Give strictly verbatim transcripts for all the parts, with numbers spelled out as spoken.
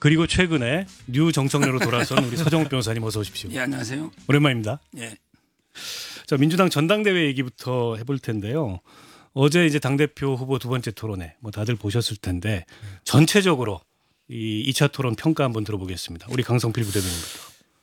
그리고 최근에 뉴 정청래로 돌아선 우리 서정욱 변호사님 어서 오십시오. 예, 안녕하세요. 오랜만입니다. 예. 자, 민주당 전당대회 얘기부터 해볼 텐데요. 어제 이제 당대표 후보 두 번째 토론회 뭐 다들 보셨을 텐데 전체적으로 이 이 차 토론 평가 한번 들어보겠습니다. 우리 강성필 부대변인부터.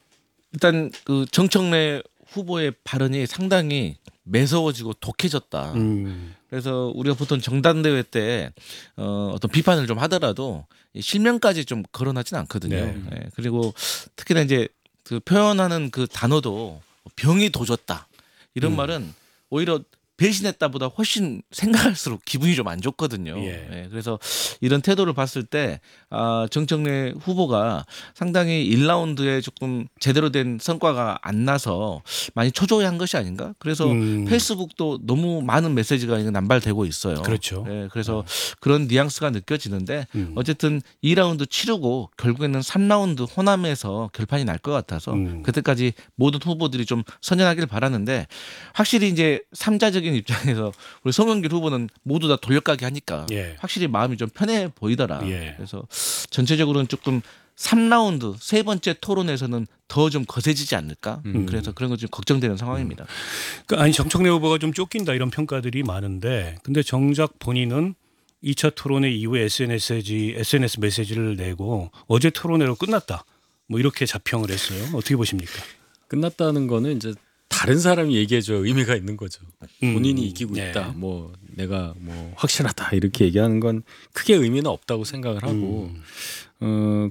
일단 그 정청래 후보의 발언이 상당히 매서워지고 독해졌다. 음. 그래서 우리가 보통 정당대회 때 어, 어떤 비판을 좀 하더라도 실명까지 좀 거론하진 않거든요. 네. 네. 그리고 특히나 이제 그 표현하는 그 단어도 병이 도졌다 이런 음. 말은 오히려 배신했다보다 훨씬 생각할수록 기분이 좀 안 좋거든요. 예. 예, 그래서 이런 태도를 봤을 때 아, 정청래 후보가 상당히 일 라운드에 조금 제대로 된 성과가 안 나서 많이 초조해한 것이 아닌가? 그래서 음. 페이스북도 너무 많은 메시지가 남발되고 있어요. 그렇죠. 예, 그래서 그런 뉘앙스가 느껴지는데 음. 어쨌든 이 라운드 치르고 결국에는 삼 라운드 호남에서 결판이 날 것 같아서 음. 그때까지 모든 후보들이 좀 선전하길 바라는데 확실히 이제 삼자적인 입장에서 우리 송영길 후보는 모두 다 돌려가기 하니까 예. 확실히 마음이 좀 편해 보이더라. 예. 그래서 전체적으로는 조금 삼 라운드 세 번째 토론에서는 더 좀 거세지지 않을까. 음. 그래서 그런 거 좀 걱정되는 상황입니다. 그러니까 아니 정청래 후보가 좀 쫓긴다 이런 평가들이 많은데 근데 정작 본인은 이 차 토론회 이후에 에스엔에스, 에스엔에스 메시지를 내고 어제 토론회로 끝났다. 뭐 이렇게 자평을 했어요. 어떻게 보십니까? 끝났다는 거는 이제 다른 사람이 얘기해줘야 의미가 있는 거죠. 음. 본인이 이기고 네. 있다. 뭐 내가 뭐 확실하다 이렇게 얘기하는 건 크게 의미는 없다고 생각을 하고 음. 어,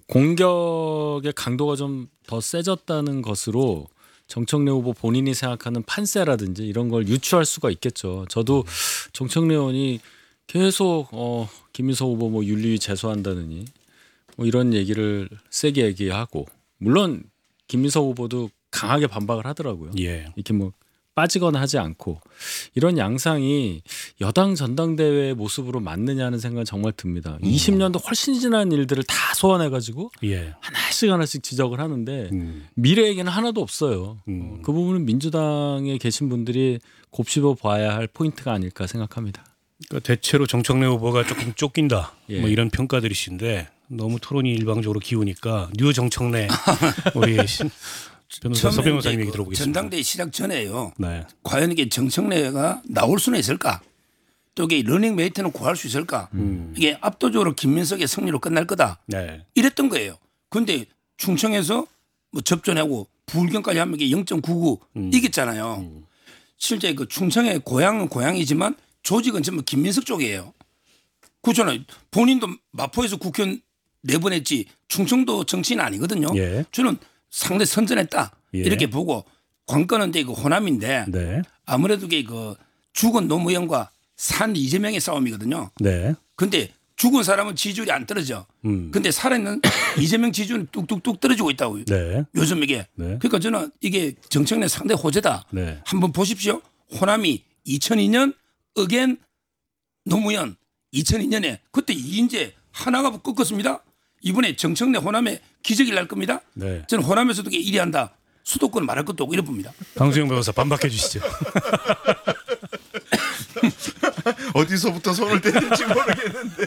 공격의 강도가 좀 더 세졌다는 것으로 정청래 후보 본인이 생각하는 판세라든지 이런 걸 유추할 수가 있겠죠. 저도 정청래 의원이 계속 어, 김민석 후보 뭐 윤리위 제소한다느니 뭐 이런 얘기를 세게 얘기하고 물론 김민석 후보도 강하게 반박을 하더라고요. 예. 이렇게 뭐 빠지거나 하지 않고 이런 양상이 여당 전당대회 모습으로 맞느냐 하는 생각은 정말 듭니다. 음. 이십 년도 훨씬 지난 일들을 다 소환해가지고 예. 하나씩 하나씩 지적을 하는데 음. 미래 얘기는 하나도 없어요. 음. 어, 그 부분은 민주당에 계신 분들이 곱씹어 봐야 할 포인트가 아닐까 생각합니다. 그러니까 대체로 정청래 후보가 조금 쫓긴다. 예. 뭐 이런 평가들이신데 너무 토론이 일방적으로 기우니까 뉴 정청래 우리 신, 변호사 서 변호사님 얘기 들어보겠습니다. 전당대회 시작 전에요. 네. 과연 이게 정청래가 나올 수는 있을까? 또 이게 러닝메이트는 구할 수 있을까? 음. 이게 압도적으로 김민석의 승리로 끝날 거다. 네. 이랬던 거예요. 그런데 충청에서 뭐 접전하고 부울경까지 하면 이게 영 점 구구 음. 이겼잖아요. 음. 실제 그 충청의 고향은 고향이지만 조직은 전부 김민석 쪽이에요. 그렇잖아요. 본인도 마포에서 국회의원 네 번 했지 충청도 정치인 아니거든요. 예. 저는 상대 선전했다 예. 이렇게 보고 관건은 이제 그 호남인데 네. 아무래도 이게 그 죽은 노무현과 산 이재명의 싸움이거든요. 네. 근데 죽은 사람은 지지율이 안 떨어져. 음. 근데 살아있는 이재명 지지율은 뚝뚝뚝 떨어지고 있다고요. 네. 요즘 이게. 네. 그러니까 저는 이게 정청래 상대 호재다. 네. 한번 보십시오. 호남이 이천이 년 의견 노무현 이천이 년에 그때 이인재 하나가 꺾었습니다. 이번에 정청래 호남에 기적이 날 겁니다. 네. 저는 호남에서도 일 위 한다. 수도권 말할 것도 없고 이래 봅니다. 강수영 변호사 반박해 주시죠. 어디서부터 손을 대는지 모르겠는데.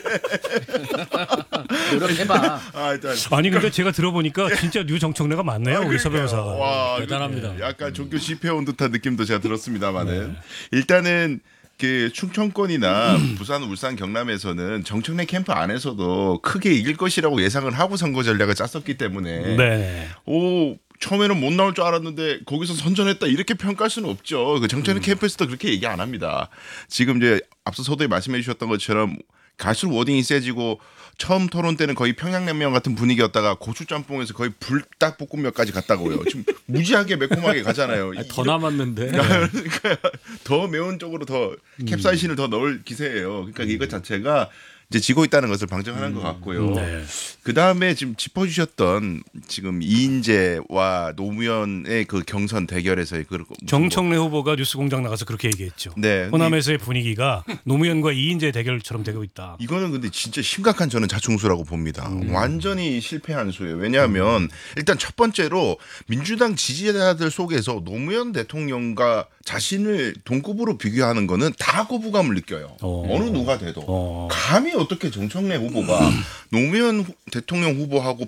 노력해봐. 아, 일단 아니 근데 제가 들어보니까 진짜 뉴 정청래가 맞네요. 우리 서 변호사가. 와, 대단합니다. 이거 약간 종교 집회온 듯한 느낌도 제가 들었습니다만은 일단은 그 충청권이나 부산, 울산, 경남에서는 정청래 캠프 안에서도 크게 이길 것이라고 예상을 하고 선거 전략을 짰었기 때문에 네. 오 처음에는 못 나올 줄 알았는데 거기서 선전했다 이렇게 평가할 수는 없죠. 그 정청래 캠프에서도 그렇게 얘기 안 합니다. 지금 이제 앞서 서두에 말씀해 주셨던 것처럼 갈수록 워딩이 세지고 처음 토론 때는 거의 평양냉면 같은 분위기였다가 고추짬뽕에서 거의 불닭볶음면까지 갔다고요. 지금 무지하게 매콤하게 가잖아요. 아니, 더 남았는데 그러니까 더 매운 쪽으로 더 캡사이신을 더 넣을 기세예요. 그러니까 이것 자체가 이제 지고 있다는 것을 방증하는 것 같고요. 네. 그 다음에 지금 짚어주셨던 지금 이인재와 노무현의 그 경선 대결에서의 그 정청래 후보가 뉴스공장 나가서 그렇게 얘기했죠. 네. 호남에서의 분위기가 노무현과 이인재 대결처럼 되고 있다. 이거는 근데 진짜 심각한 저는 자충수라고 봅니다. 음. 완전히 실패한 수예요. 왜냐하면 일단 첫 번째로 민주당 지지자들 속에서 노무현 대통령과 자신을 동급으로 비교하는 거는 다 거부감을 느껴요. 어. 어느 누가 돼도. 어. 감히 어떻게 정청래 후보가 노무현 후- 대통령 후보하고